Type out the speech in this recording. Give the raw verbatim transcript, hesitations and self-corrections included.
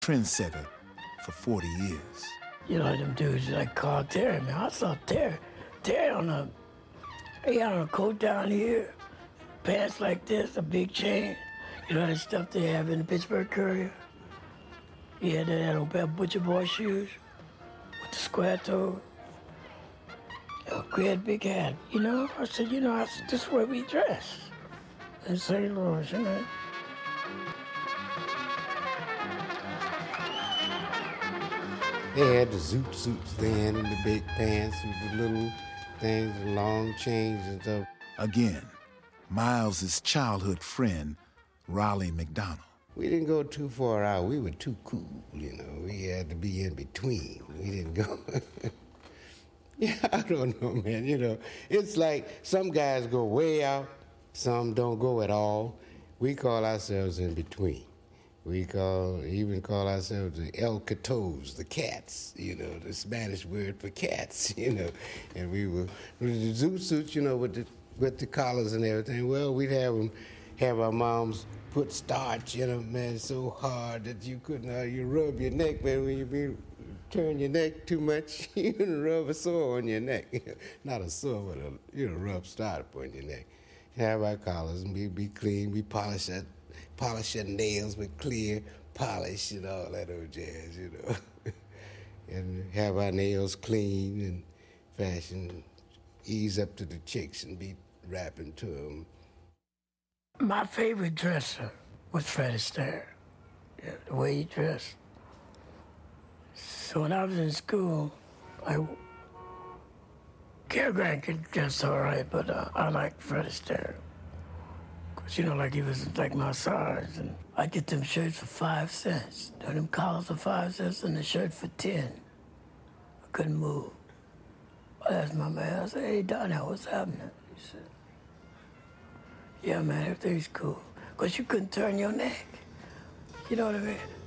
trendsetter for forty years. You know, them dudes like Carl Terry, man. I saw Terry. Terry on a, he had on a coat down here, pants like this, a big chain. You know that stuff they have in the Pittsburgh Courier? He had that on pair of Butcher Boy shoes with the square toe. A great big hat, you know? I said, you know, I said, this is where we dress in Saint Louis, you know? They had the zoot suits then and the big pants with the little things, the long chains and stuff. Again, Miles's childhood friend, Raleigh McDonald. We didn't go too far out. We were too cool, you know. We had to be in between. We didn't go... Yeah, I don't know, man. You know, it's like some guys go way out, some don't go at all. We call ourselves in between. We call, even call ourselves the El Catos, the cats, you know, the Spanish word for cats, you know. And we were, with the zoot suits, you know, with the, with the collars and everything. Well, we'd have them, have our moms put starch in them, man, so hard that you couldn't, uh, you rub your neck, man, when you be, turn your neck too much, you can rub a sore on your neck. Not a sore, but a, you know, rub starch on your neck. Have our collars and we be clean, we polish that, polish our nails with clear polish and all that old jazz, you know. And have our nails clean and fashion, ease up to the chicks and be rapping to them. My favorite dresser was Fred Astaire, yeah, the way he dressed. So when I was in school, I, Cary Grant could dress all right, but uh, I liked Fred Astaire. Cause you know, like he was like my size, and I get them shirts for five cents. You know, them collars for five cents and the shirt for ten. I couldn't move. I asked my man, I said, hey, Donnell, what's happening? He said, yeah, man, everything's cool. Cause you couldn't turn your neck. You know what I mean?